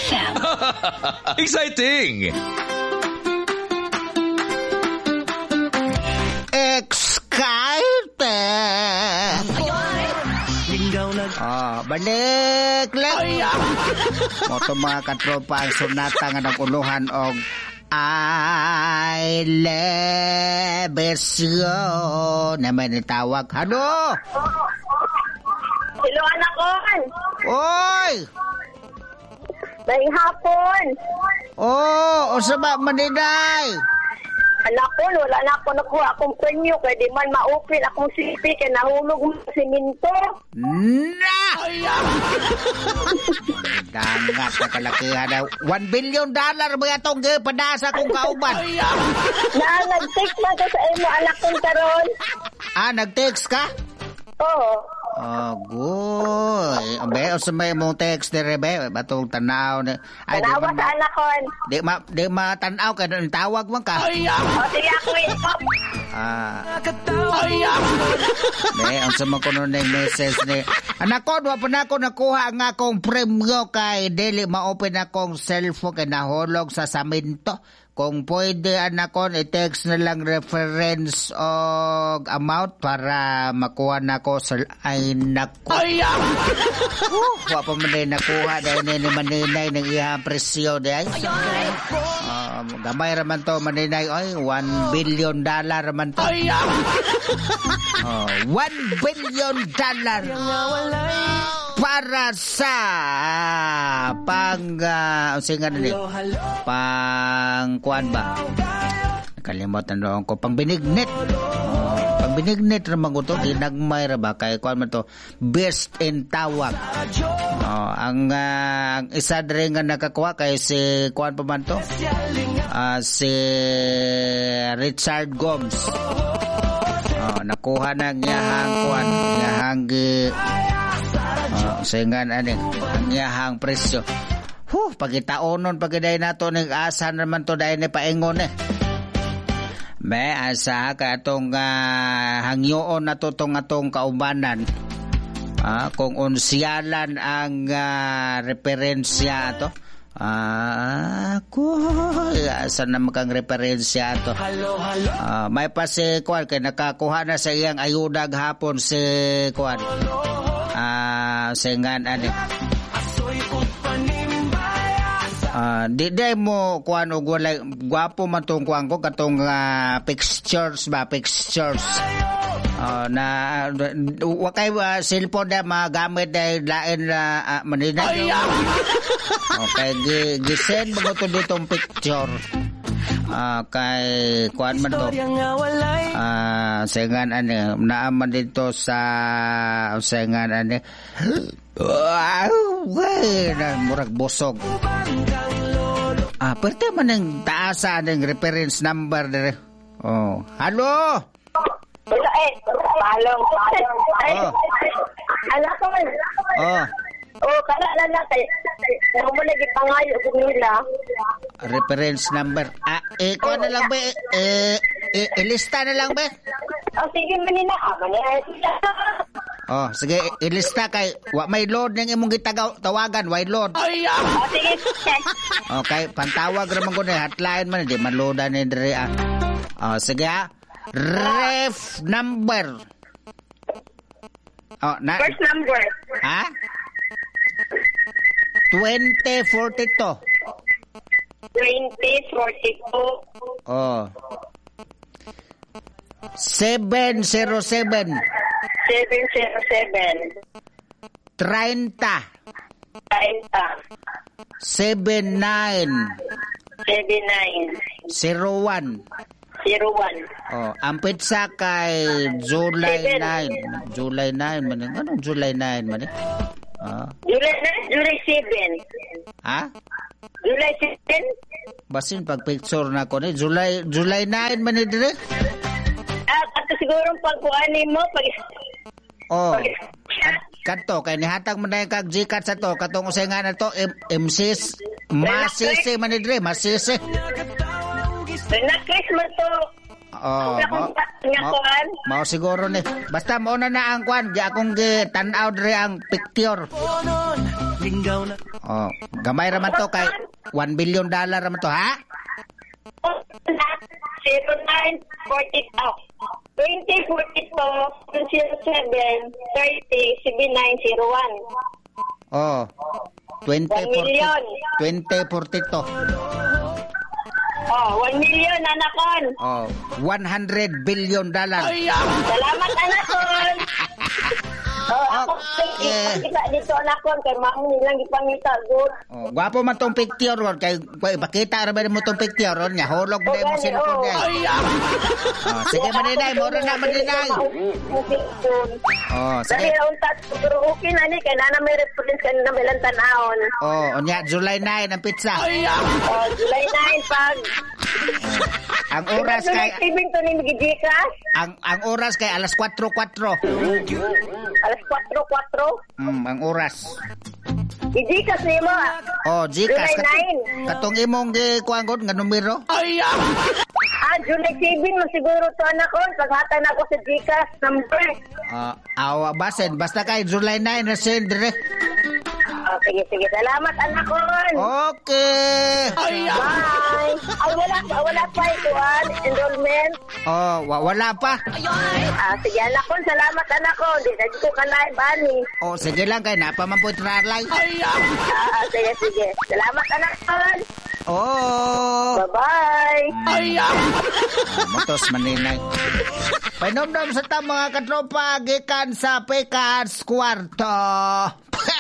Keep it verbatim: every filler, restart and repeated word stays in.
M. Exciting! Excited! Oh, balik lang. Mo to mga katropa ang sunata nga naguluhan og I love you naman itawag. Halo? Hello, anak ko. Oy! May hapon. Oh, o sa ba maniday? Anak ko, wala na ako nakuha akong premyo kaya di man ma-open akong sipi kaya nahulog mo sa siminto. Na! Dangat na kalakihan na. One billion dollar ba itong padasa kong kauban? Na, nag-text ba ito sa imo, anak kong karon? Ah, nag-text ka? Oo. Oh, good. Be, o sa may mong text dire be, batong tanaw na. Ay, tanawa sa anak ko. Di ma di matanaw ka nang tawag man ka. O sige ako ito. Ah. Be, ang sama ko nun yung message ni. Anak ko, wa pa na ako nakuha ang akong premyo kay dili ma-open akong cellphone kay nahulog sa saminto. Kung pwede, anak ko, i-text na lang reference o amount para makuha na ko sa... Ay, naku. Ay, uh, wa pa man din nakuha dahil ni maninay ng iya presyo dahil. Uh, gamay raman to, maninay. Ay, one billion dollar raman to. Oh, one billion dollar. Para sa pang uh, singa ni pang kuan ba nakalimutan doon ko pang binignet oh, pang binignet ramang ko to ginagmay ra ba kay kuan man to best in tawag oh, ang uh, ang isa dre nga nakakuha kay si kuan pa man to uh, si Richard Gomes oh, nakuha na ngahang kuan ngahang oh, singan ani ang iyahang presyo. Huh, pagitaonon pagiday nato ning asa naman to dai ni paingon eh. May asa ka atong uh, hangyoon nato tong atong kaubanan. Ah, kung unsyalan ang uh, referensya ato. Ah, ko asa na makang referensya ato. Ah, may pa si kuan kay nakakuha na sa iyang ayuda gahapon si kuan. Ah, singan ani. Ah, di day mo kuan og walay gwapo man tong kuan ko katong uh, pictures ba pictures. Ah, na wa kay uh, cellphone na magamit dahil lain na uh, maninay. Okay, gi gisend mo to ditong picture. Ah, kay kuan man to. Ah, singan ani naaman dito sa singan ani. Wow, na murag bosog. Ah, pwede man ang taasa ng reference number dire. Oh, halo. Hello, eh. Palong, palong. Oh. Anak ko. Oh. Oh, kana na na kay. Ano mo lagi pangayo ko nila? Reference number. Ah, eh, kuha na lang ba? Eh, eh, ilista na lang ba? Oh, sige, manina. Ah, manina. Oh, sige, ilista kay wa may load ning imong gitagaw tawagan, wide load. Ay, oh, sige. Okay, pantawag ra man ko na hotline man di man loadan ni dire ah. Oh, sige ah. Ref number. Oh, na First number. Ha? twenty forty-two. twenty forty-two. Oh. seven zero seven. seven zero seven. thirty. thirty. seven nine. seven nine. zero one. zero one. Oh, ang pizza kay July nine. July nine man. Anong July nine man? Ah. July nine, July seven. Ha? July seven? Basin pag picture na ko ni July July nine man ni dire. Ah, ato siguro pagkuani mo pag Oh. Kat, kadto kay nihatag man na kag Gcash sa to katong usay nga na to M C S masisi man ni dire, masisi. na Christmas to. Oh, Ang akong nga mao- kuan. mao siguro ni. Basta mo na na ang kwan, di akong gi-tan-aw diri ang picture. Oh, gamay raman to kay one billion dollar raman to, ha? zero nine forty two twenty forty-two zero seven thirty seven nine zero one. Oh. twenty One million. twenty forty-two. Oh, one million, anakon. Oh, one hundred billion dollar. Salamat, anakon. Oh, ako, Okay. kita dito, anakon, kay mamo nilang ipangita, good. Oh, gwapo man tong picture ron kay kay ipakita ra ba mo tong picture ron nya hulog Oh, na mo gani, cellphone oh. niya. Oh, sige maninay, mo ra na maninay. Oh, Dali, sige. untat, pero okay na ni, kay nana may reference ka na bilang tanahon. Oh, unya July nine ang pizza. Oh, July nine, pag... Ang oras kay Tibing to ni Migijikas, ang ang oras kay alas four four. alas four four. Mm, ang oras. Gijikas ni mo, ah. Oh, Gcash July nine. katong imong gi kuan gud nga numero. Ah, July seven mo siguro to, anak ko. Paghatan ako sa Gcash number. Ah, awa basen basta kay July nine na send dire. Oh, sige, sige. Salamat, anak ko. Okay. Bye. Ay, wala, wala pa ituan. Enrollment. Oh, wa- wala pa. Ah, sige, anak ko. Salamat, anak ko. Di na dito ka na, bani. Oh, sige lang kay napa man po tralay. Ah, sige, sige. Salamat, anak ko. Oh. Bye-bye. Ah, motos maninay. Painom-nom sa ta mga katropa gikan sa Pecats Kwarto.